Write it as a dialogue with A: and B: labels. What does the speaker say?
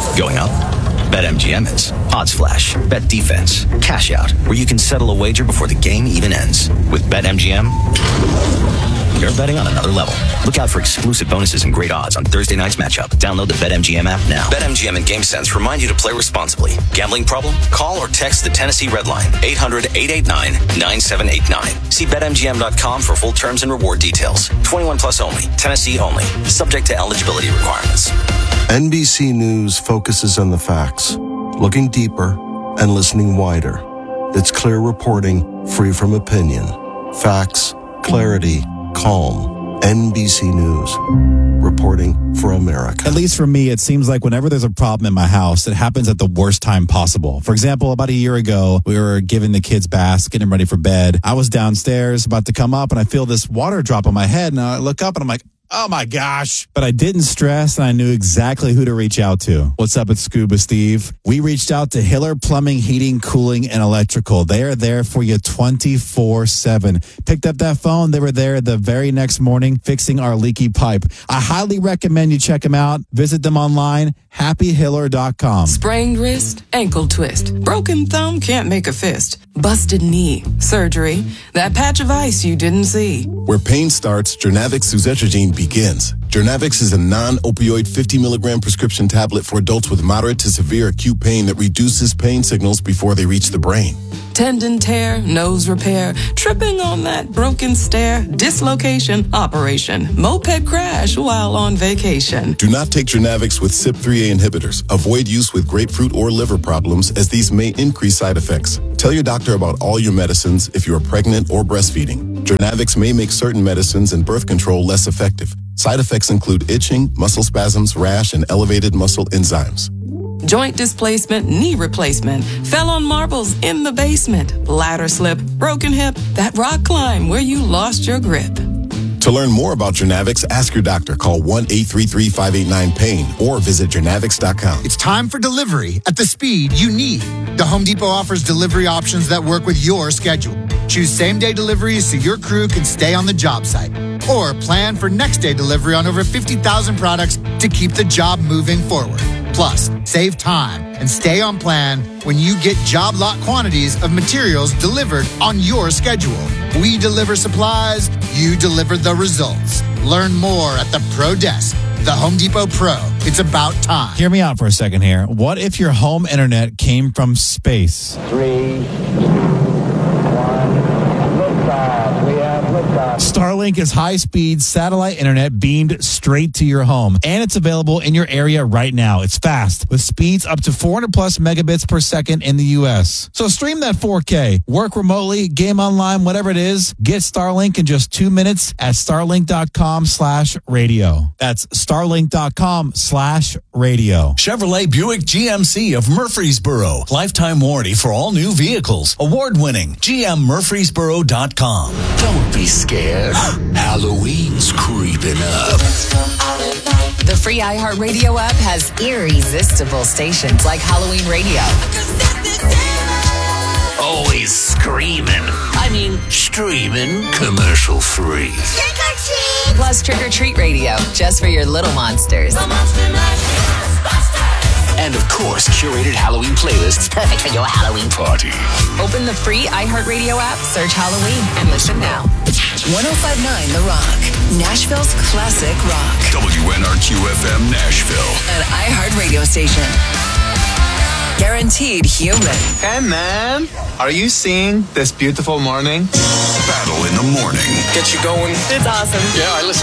A: Going up? BetMGM is. Odds Flash, Bet Defense, Cash Out, where you can settle a wager before the game even ends. With BetMGM, you're betting on another level. Look out for exclusive bonuses and great odds on Thursday night's matchup. Download the BetMGM app now. BetMGM and GameSense remind you to play responsibly. Gambling problem? Call or text the Tennessee Red Line, 800-889-9789. See BetMGM.com for full terms and reward details. 21 plus only. Tennessee only. Subject to eligibility requirements.
B: NBC News focuses on the facts, looking deeper and listening wider. It's clear reporting, free from opinion. Facts, clarity, calm. NBC News. Reporting for America.
C: At least for me, it seems like whenever there's a problem in my house, it happens at the worst time possible. For example, about a year ago, we were giving the kids baths, getting them ready for bed. I was downstairs about to come up and I feel this water drop on my head and I look up and I'm like, oh my gosh. But I didn't stress and I knew exactly who to reach out to. What's up, it's Scuba Steve. We reached out to Hiller Plumbing, Heating, Cooling, and Electrical. They are there for you 24/7. Picked up that phone. They were there the very next morning fixing our leaky pipe. I highly recommend you check them out. Visit them online, happyhiller.com.
D: Sprained wrist, ankle twist, broken thumb, can't make a fist, busted knee, surgery, that patch of ice you didn't see.
E: Where pain starts, Jernavix suzetrigine begins. Jernavix is a non-opioid 50 milligram prescription tablet for adults with moderate to severe acute pain that reduces pain signals before they reach the brain.
D: Tendon tear, nose repair, tripping on that broken stair, dislocation, operation, moped crash while on vacation.
E: Do not take Jernavix with CYP3A inhibitors. Avoid use with grapefruit or liver problems as these may increase side effects. Tell your doctor about all your medicines if you are pregnant or breastfeeding. Jernavix may make certain medicines and birth control less effective. Side effects include itching, muscle spasms, rash, and elevated muscle enzymes.
D: Joint displacement, knee replacement, fell on marbles in the basement, ladder slip, broken hip, that rock climb where you lost your grip.
E: To learn more about Jernavix, ask your doctor. Call 1-833-589-PAIN or visit Jernavix.com.
F: It's time for delivery at the speed you need. The Home Depot offers delivery options that work with your schedule. Choose same-day deliveries so your crew can stay on the job site. Or plan for next-day delivery on over 50,000 products to keep the job moving forward. Plus, save time and stay on plan when you get job lot quantities of materials delivered on your schedule. We deliver supplies, you deliver the results. Learn more at the Pro Desk. The Home Depot Pro. It's about time.
C: Hear me out for a second here. What if your home internet came from space?
G: 3, 2, 1, liftoff. We have liftoff.
C: Starlink is high-speed satellite internet beamed straight to your home, and it's available in your area right now. It's fast, with speeds up to 400 plus megabits per second in the U.S. So stream that 4K, work remotely, game online, whatever it is. Get Starlink in just 2 minutes at starlink.com/radio. That's starlink.com/radio.
H: Chevrolet Buick GMC of Murfreesboro. Lifetime warranty for all new vehicles. Award-winning. GMMurfreesboro.com.
I: Don't be scared. Halloween's creeping up.
J: The free iHeartRadio app has irresistible stations like Halloween Radio.
I: Always screaming. Streaming. Commercial free.
J: Plus Trick or Treat Radio, just for your little monsters.
I: And of course, curated Halloween playlists perfect for your Halloween party.
J: Open the free iHeartRadio app, search Halloween, and listen now. 105.9 The Rock, Nashville's classic rock.
I: WNRQ-FM Nashville.
J: An iHeartRadio station. Guaranteed human.
K: Hey man, are you seeing this beautiful morning?
I: Battle in the morning.
K: Get you going.
J: It's awesome.
K: Yeah, I listen.